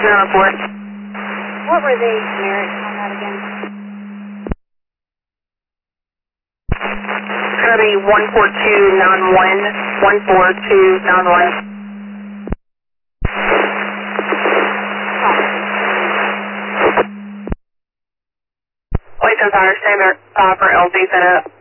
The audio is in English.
report. What were the generics on that again? It's going to be 14291, 14291. Wait, I'm sorry, stand there for LZ setup.